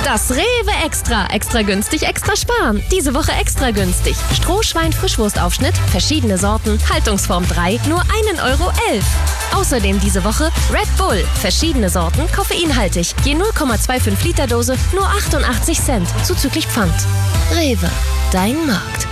Das Rewe Extra. Extra günstig, extra sparen. Diese Woche extra günstig. Strohschwein-Frischwurstaufschnitt, verschiedene Sorten, Haltungsform 3, nur 1,11 €. Außerdem diese Woche Red Bull, verschiedene Sorten, koffeinhaltig. Je 0,25 Liter Dose, nur 88 Cent, zuzüglich Pfand. Rewe, dein Markt.